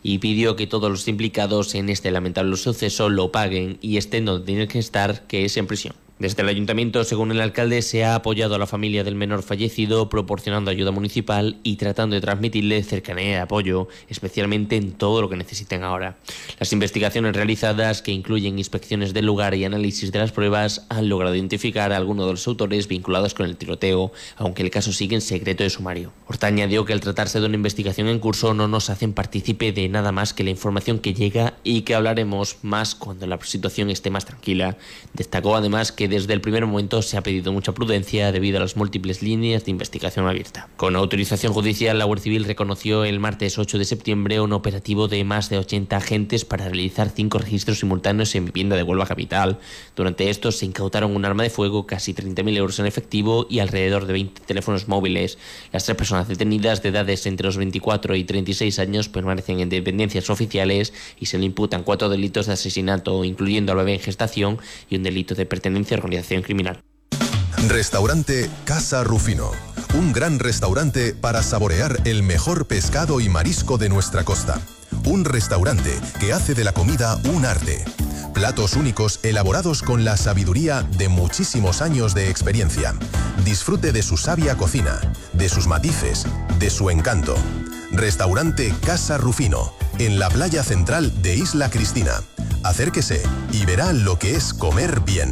y pidió que todos los implicados en este lamentable suceso lo paguen y estén donde tienen que estar, que es en prisión. Desde el ayuntamiento, según el alcalde, se ha apoyado a la familia del menor fallecido, proporcionando ayuda municipal y tratando de transmitirle cercanía y apoyo, especialmente en todo lo que necesiten ahora. Las investigaciones realizadas, que incluyen inspecciones del lugar y análisis de las pruebas, han logrado identificar a algunos de los autores vinculados con el tiroteo, aunque el caso sigue en secreto de sumario. Horta añadió que al tratarse de una investigación en curso no nos hacen partícipe de nada más que la información que llega y que hablaremos más cuando la situación esté más tranquila. Destacó además que desde el primer momento se ha pedido mucha prudencia debido a las múltiples líneas de investigación abierta. Con autorización judicial, la Guardia Civil reconoció el martes 8 de septiembre un operativo de más de 80 agentes para realizar 5 registros simultáneos en vivienda de Huelva capital. Durante estos se incautaron un arma de fuego, casi 30.000 euros en efectivo y alrededor de 20 teléfonos móviles. Las 3 personas detenidas, de edades entre los 24 y 36 años, permanecen en dependencias oficiales y se le imputan 4 delitos de asesinato, incluyendo al bebé en gestación, y un delito de pertenencia a organización criminal. Restaurante Casa Rufino. Un gran restaurante para saborear el mejor pescado y marisco de nuestra costa. Un restaurante que hace de la comida un arte. Platos únicos elaborados con la sabiduría de muchísimos años de experiencia. Disfrute de su sabia cocina, de sus matices, de su encanto. Restaurante Casa Rufino, en la playa central de Isla Cristina. Acérquese y verá lo que es comer bien.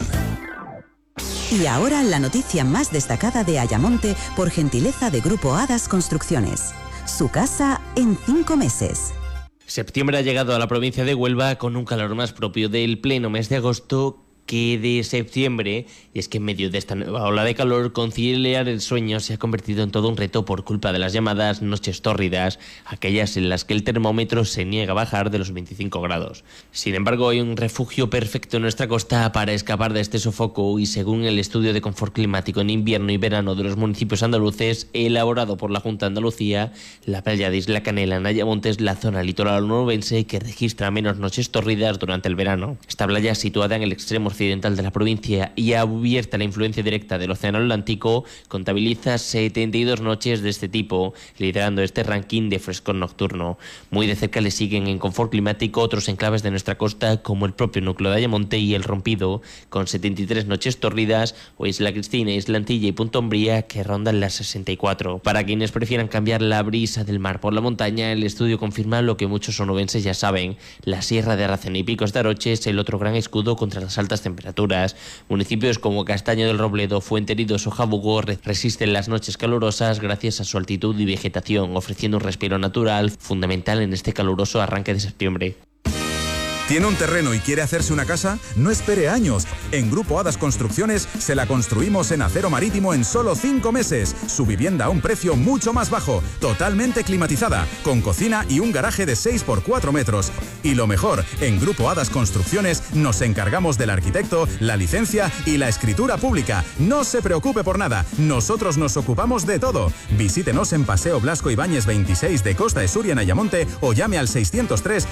Y ahora la noticia más destacada de Ayamonte por gentileza de Grupo Hadas Construcciones. Su casa en 5 meses. Septiembre ha llegado a la provincia de Huelva con un calor más propio del pleno mes de agosto que de septiembre, y es que en medio de esta nueva ola de calor, conciliar el sueño se ha convertido en todo un reto por culpa de las llamadas noches tórridas, aquellas en las que el termómetro se niega a bajar de los 25 grados. Sin embargo, hay un refugio perfecto en nuestra costa para escapar de este sofoco y según el estudio de confort climático en invierno y verano de los municipios andaluces, elaborado por la Junta de Andalucía, la playa de Isla Canela en Ayamonte es la zona litoral onubense que registra menos noches tórridas durante el verano. Esta playa, situada en el extremo occidental de la provincia y abierta a la influencia directa del Océano Atlántico, contabiliza 72 noches de este tipo, liderando este ranking de frescor nocturno. Muy de cerca le siguen en confort climático otros enclaves de nuestra costa, como el propio núcleo de Ayamonte y El Rompido, con 73 noches tórridas, o Isla Cristina, Isla Antilla y Punta Umbría, que rondan las 64. Para quienes prefieran cambiar la brisa del mar por la montaña, el estudio confirma lo que muchos onubenses ya saben: la Sierra de Aracena y Picos de Aroche es el otro gran escudo contra las altas temperaturas. Municipios como Castaño del Robledo, Fuenteridos o Jabugo resisten las noches calurosas gracias a su altitud y vegetación, ofreciendo un respiro natural fundamental en este caluroso arranque de septiembre. ¿Tiene un terreno y quiere hacerse una casa? No espere años. En Grupo Hadas Construcciones se la construimos en acero marítimo en solo 5 meses. Su vivienda a un precio mucho más bajo, totalmente climatizada, con cocina y un garaje de 6 por 4 metros. Y lo mejor, en Grupo Hadas Construcciones nos encargamos del arquitecto, la licencia y la escritura pública. No se preocupe por nada, nosotros nos ocupamos de todo. Visítenos en Paseo Blasco Ibáñez 26 de Costa de Suria en Ayamonte o llame al 603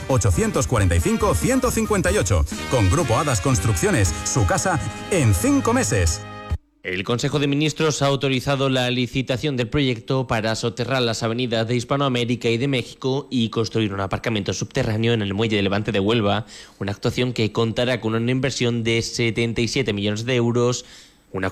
845 158. Con Grupo Hadas Construcciones, su casa en 5 meses. El Consejo de Ministros ha autorizado la licitación del proyecto para soterrar las avenidas de Hispanoamérica y de México y construir un aparcamiento subterráneo en el muelle de Levante de Huelva, una actuación que contará con una inversión de 77 millones de euros. La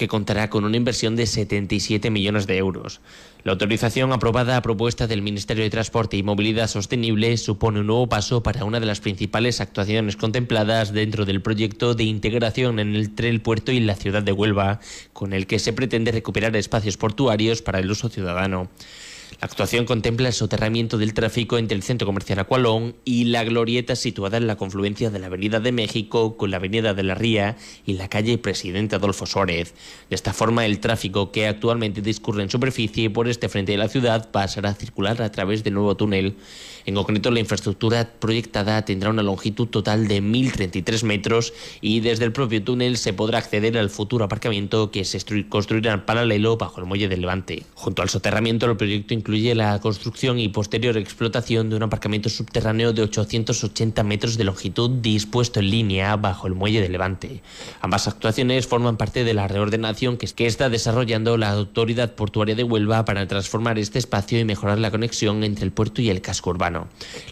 autorización, aprobada a propuesta del Ministerio de Transporte y Movilidad Sostenible, supone un nuevo paso para una de las principales actuaciones contempladas dentro del proyecto de integración entre el puerto y la ciudad de Huelva, con el que se pretende recuperar espacios portuarios para el uso ciudadano. La actuación contempla el soterramiento del tráfico entre el Centro Comercial Aqualón y la glorieta situada en la confluencia de la Avenida de México con la Avenida de la Ría y la calle Presidente Adolfo Suárez. De esta forma, el tráfico que actualmente discurre en superficie por este frente de la ciudad pasará a circular a través del nuevo túnel. En concreto, la infraestructura proyectada tendrá una longitud total de 1.033 metros y desde el propio túnel se podrá acceder al futuro aparcamiento que se construirá en paralelo bajo el muelle del Levante. Junto al soterramiento, el proyecto incluye la construcción y posterior explotación de un aparcamiento subterráneo de 880 metros de longitud dispuesto en línea bajo el muelle del Levante. Ambas actuaciones forman parte de la reordenación que está desarrollando la Autoridad Portuaria de Huelva para transformar este espacio y mejorar la conexión entre el puerto y el casco urbano.